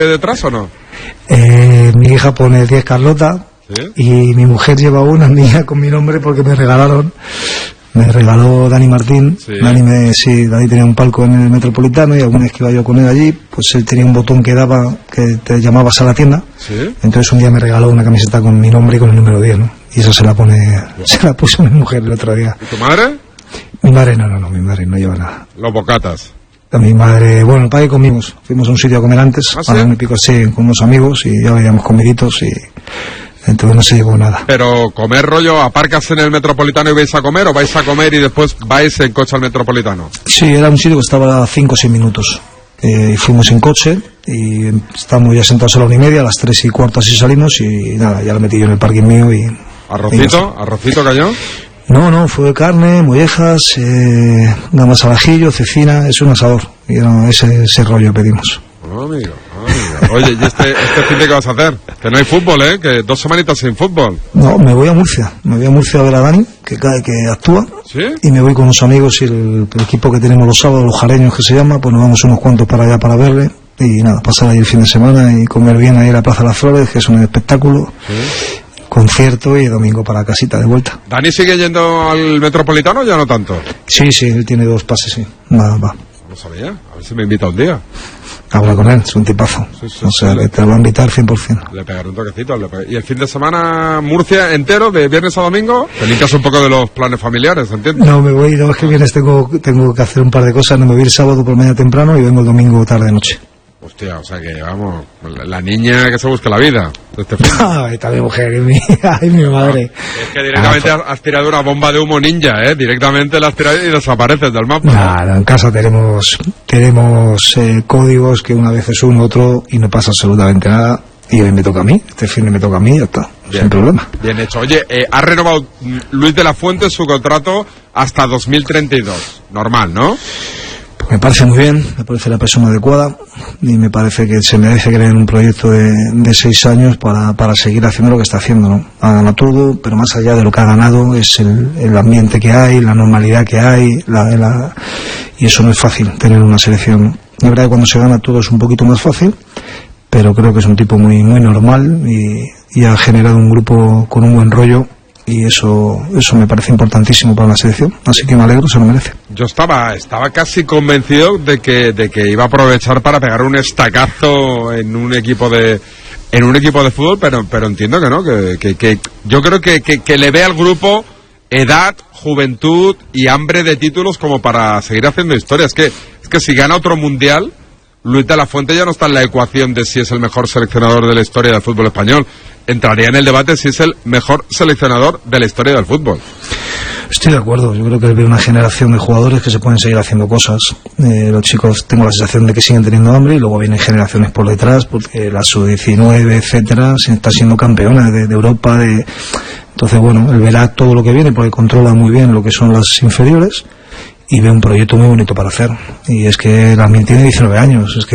detrás o no? Mi hija pone 10 Carlota. ¿Sí? Y mi mujer lleva una mía con mi nombre porque me regaló Dani Martín. ¿Sí? Dani tenía un palco en el Metropolitano y alguna vez que iba yo con él allí, pues él tenía un botón que te llamabas a la tienda. ¿Sí? Entonces un día me regaló una camiseta con mi nombre y con el número 10, ¿no? Y eso se la puso mi mujer el otro día. ¿Y tu madre? Mi madre no, mi madre no lleva nada. Los bocatas. Mi madre, bueno, el padre comimos, fuimos a un sitio a comer antes, ¿sí? Me pico así con unos amigos y ya veíamos comiditos y entonces no se llevó nada. Pero comer rollo, aparcas en el Metropolitano y vais a comer, o vais a comer y después vais en coche al Metropolitano. Sí, era un sitio que estaba a 5 o 6 minutos. Y fuimos en coche y estábamos ya sentados a la 1:30, a las 3:15 así salimos y nada, ya lo metí yo en el parking mío y... ¿Arrocito cayó? No, fue carne, mollejas, gambas al ajillo, cecina, es un asador. Y ese rollo pedimos. Amigo. Oye, ¿y este fin de qué vas a hacer? Que no hay fútbol, que 2 semanitas sin fútbol. No, me voy a Murcia a ver a Dani, que actúa. ¿Sí? Y me voy con unos amigos y el equipo que tenemos los sábados, los jareños que se llama, pues nos vamos unos cuantos para allá para verle. Y nada, pasar ahí el fin de semana y comer bien ahí en la Plaza de las Flores, que es un espectáculo. ¿Sí? Concierto y domingo para casita de vuelta. ¿Dani sigue yendo al Metropolitano o ya no tanto? Sí, él tiene 2 pases, sí. Va. No sabía, a ver si me invita un día. Habla con él, es un tipazo. Sí, o sea, te lo va a invitar 100%. Le pegaré un toquecito. ¿Y el fin de semana Murcia entero, de viernes a domingo? Te limpias un poco de los planes familiares, ¿entiendes? No, me voy, es que viernes tengo que hacer un par de cosas. No me voy el sábado por mañana temprano y vengo el domingo tarde-noche. Hostia, o sea que, vamos, la niña que se busca la vida. Ay, está mi mujer, ay, mi madre. Es que directamente has tirado una bomba de humo ninja, directamente la has tirado y desapareces del mapa. Nada, en casa tenemos códigos que una vez es uno, otro, y no pasa absolutamente nada. Y hoy me toca a mí, este fin de me toca a mí, ya está, sin problema. Bien hecho. Oye, ha renovado Luis de la Fuente su contrato hasta 2032. Normal, ¿no? Me parece muy bien, me parece la persona adecuada y me parece que se merece crear un proyecto de 6 años para seguir haciendo lo que está haciendo, ¿no? Ha ganado todo, pero más allá de lo que ha ganado es el ambiente que hay, la normalidad que hay, y eso no es fácil, tener una selección, ¿no? La verdad que cuando se gana todo es un poquito más fácil, pero creo que es un tipo muy normal y ha generado un grupo con un buen rollo. Y eso me parece importantísimo para la selección, así que me alegro, se lo merece. Yo estaba casi convencido de que iba a aprovechar para pegar un estacazo en un equipo de fútbol, pero entiendo que no, que yo creo que le ve al grupo edad, juventud y hambre de títulos como para seguir haciendo historia. Es que si gana otro mundial, Luis de la Fuente ya no está en la ecuación de si es el mejor seleccionador de la historia del fútbol español. Entraría en el debate si es el mejor seleccionador de la historia del fútbol. Estoy de acuerdo, yo creo que hay una generación de jugadores que se pueden seguir haciendo cosas. Los chicos, tengo la sensación de que siguen teniendo hambre y luego vienen generaciones por detrás, porque la sub-19, etcétera, está siendo campeona de Europa. Entonces, bueno, él verá todo lo que viene porque controla muy bien lo que son las inferiores y ve un proyecto muy bonito para hacer. Y es que también tiene 19 años, es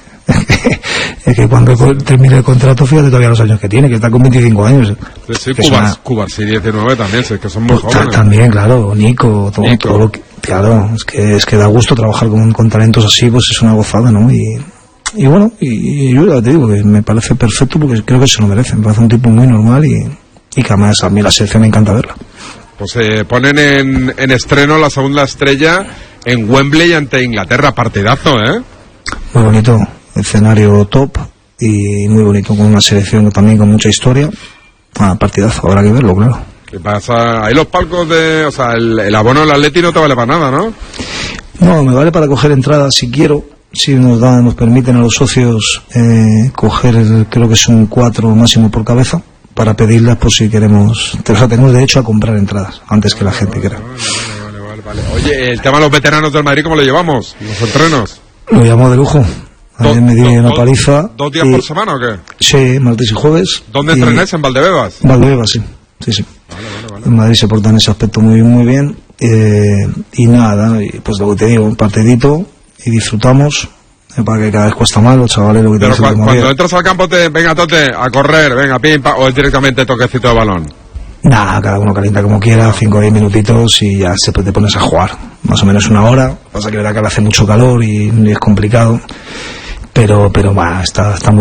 que cuando termine el contrato, fíjate todavía los años que tiene, que está con 25 años. Sí, Cuba, sí, 19 también, es que son muy jóvenes. También, claro, Nico, todo lo que, claro, es que da gusto trabajar con talentos así, pues es una gozada, ¿no? Y bueno, y yo ya te digo que me parece perfecto porque creo que se lo merece, me parece un tipo muy normal y que además a mí la selección me encanta verla. Pues ponen en estreno la segunda estrella en Wembley ante Inglaterra, partidazo, Muy bonito. Escenario top y muy bonito, con una selección también con mucha historia. Partidazo, habrá que verlo, claro. ¿Qué pasa? Ahí los palcos o sea, el abono del Atleti no te vale para nada, ¿no? No, me vale para coger entradas si quiero. Si nos permiten a los socios coger, creo que son 4 máximo por cabeza, para pedirlas por si queremos. O sea, tenemos derecho a comprar entradas antes que la gente quiera. Vale. Oye, el tema de los veteranos del Madrid, ¿cómo lo llevamos? ¿Los entrenos? Lo llevamos de lujo. Ayer me di una paliza. 2 días por semana o qué? Sí, martes y jueves. ¿Dónde entrenáis? ¿En Valdebebas? Valdebebas, sí. Vale. En Madrid se porta en ese aspecto muy bien. Y nada, pues lo que te digo, un partidito y disfrutamos. Para que cada vez cuesta más, los chavales lo que pero cuando entras al campo, venga Tote, a correr, venga pimpa, o es directamente toquecito de balón. Nada, cada uno calienta como quiera, 5 o 10 minutitos y ya te pones a jugar. Más o menos 1 hora. Pasa que verá que hace mucho calor y es complicado. pero está muy